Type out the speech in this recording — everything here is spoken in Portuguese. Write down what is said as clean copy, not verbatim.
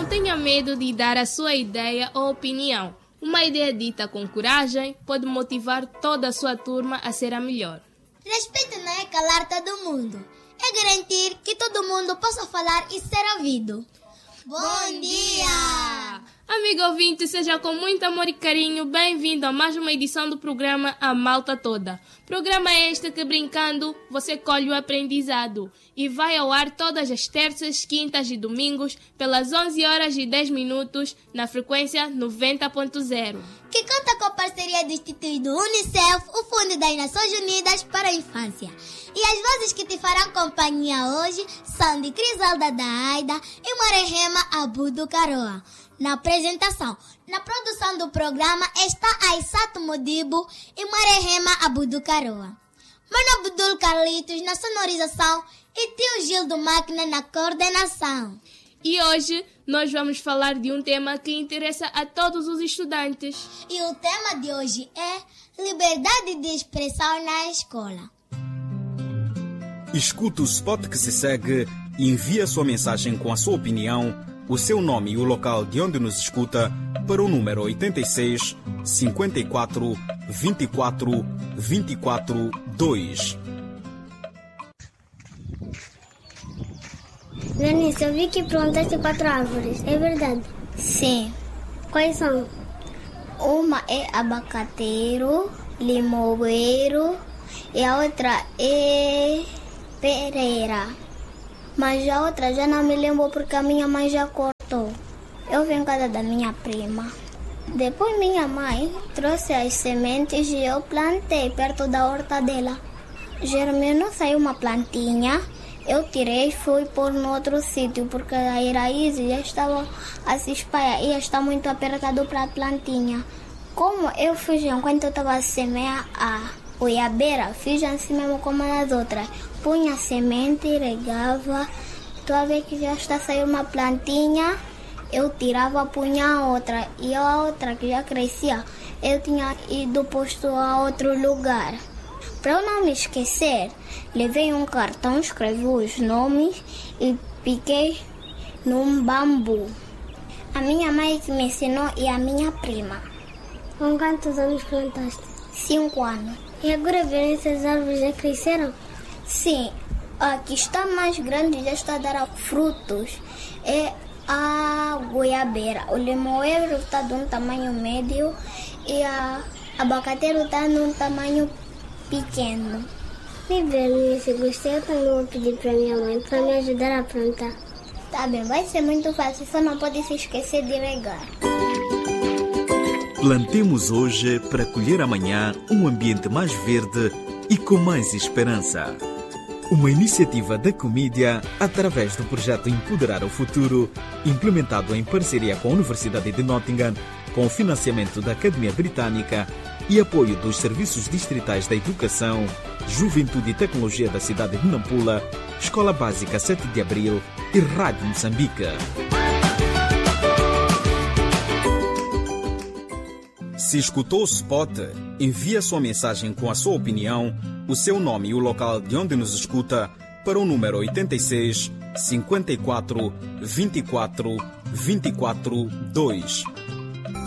tenha medo de dar a sua ideia ou opinião. Uma ideia dita com coragem pode motivar toda a sua turma a ser a melhor. Respeito não é calar todo mundo. É garantir que todo mundo possa falar e ser ouvido. Bom dia! Amigo ouvinte, seja com muito amor e carinho bem-vindo a mais uma edição do programa A Malta Toda. Programa este que, brincando, você colhe o aprendizado e vai ao ar todas as terças, quintas e domingos pelas 11h10 na frequência 90.0. Que conta com a parceria do Instituto Unicef, o Fundo das Nações Unidas para a Infância. E as vozes que te farão companhia hoje são de Crisalda da Aida e Marehema Abudu Caroa. Na apresentação, na produção do programa está Aissato Modibo e Marehema Abudu Caroa. Mano Abdul Carlitos na sonorização e Tio Gil do Máquina na coordenação. E hoje nós vamos falar de um tema que interessa a todos os estudantes. E o tema de hoje é liberdade de expressão na escola. Escuta o spot que se segue e envia sua mensagem com a sua opinião, o seu nome e o local de onde nos escuta para o número 86 54 24 24 2. Lenice, eu vi que plantaste 4 árvores, é verdade? Sim. Quais são? Uma é abacateiro, limoeiro e a outra é pereira. Mas a outra já não me lembro porque a minha mãe já cortou. Eu vim em casa da minha prima. Depois minha mãe trouxe as sementes e eu plantei perto da horta dela. Germinou, saiu uma plantinha. Eu tirei e fui pôr no outro sítio porque as raízes já estavam a se espalhar e está muito apertado para a plantinha. Como eu fiz enquanto eu estava a semear a goiabeira, fiz assim mesmo como as outras. Punha a semente, regava, toda vez que já está saindo uma plantinha, eu tirava, punha a outra. E a outra que já crescia, eu tinha ido posto a outro lugar. Para eu não me esquecer, levei um cartão, escrevi os nomes e piquei num bambu. A minha mãe que me ensinou e a minha prima. Com quantos anos plantaste? 5 anos. E agora verem essas árvores já cresceram? Sim, a que está mais grande já está a dar frutos. É a goiabeira. O limoeiro está de um tamanho médio e a abacateiro está num tamanho pequeno. Me bem, se gostei, eu também vou pedir para minha mãe para me ajudar a plantar. Tá bem, vai ser muito fácil, só não pode se esquecer de regar. Plantemos hoje para colher amanhã um ambiente mais verde e com mais esperança. Uma iniciativa da Comédia através do projeto Empoderar o Futuro, implementado em parceria com a Universidade de Nottingham, com o financiamento da Academia Britânica e apoio dos Serviços Distritais da Educação, Juventude e Tecnologia da cidade de Nampula, Escola Básica 7 de Abril e Rádio Moçambique. Se escutou o spot, envie sua mensagem com a sua opinião, o seu nome e o local de onde nos escuta para o número 86 54 24 24 2.